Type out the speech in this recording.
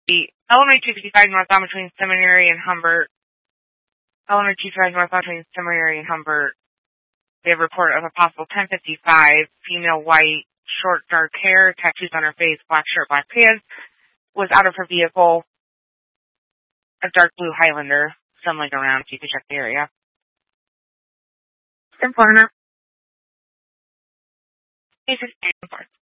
The Elementary 255 northbound between Seminary and Humbert. Elementary 255 northbound between Seminary and Humbert. They have a report of a possible 1055, female white, short dark hair, tattoos on her face, black shirt, black pants, was out of her vehicle, a dark blue Highlander, stumbling around, so you can check the area. Informant. Basic